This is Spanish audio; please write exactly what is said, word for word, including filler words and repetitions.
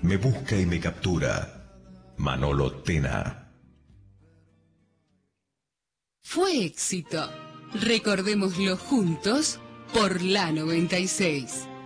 Me busca y me captura. Manolo Tena. Fue éxito. Recordémoslo juntos por la noventa y seis.